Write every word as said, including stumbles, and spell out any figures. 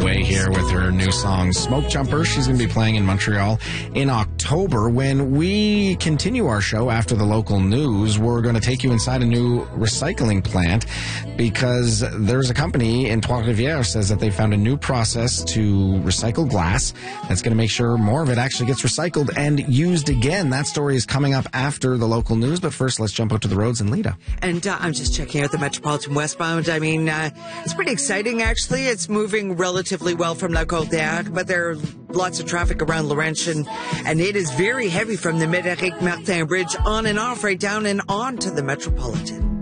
Way here with her new song, Smoke Jumper. She's going to be playing in Montreal in October. When we continue our show after the local news, we're going to take you inside a new recycling plant because there's a company in Trois-Rivières says that they found a new process to recycle glass that's going to make sure more of it actually gets recycled and used again. That story is coming up after the local news, but first let's jump out to the roads and Lita. And uh, I'm just checking out the Metropolitan westbound. I mean, uh, it's pretty exciting, actually. It's moving relatively well from La Côte-d'Arc, but there are lots of traffic around Laurentian, and it is very heavy from the Médéric Martin Bridge on and off right down and on to the Metropolitan.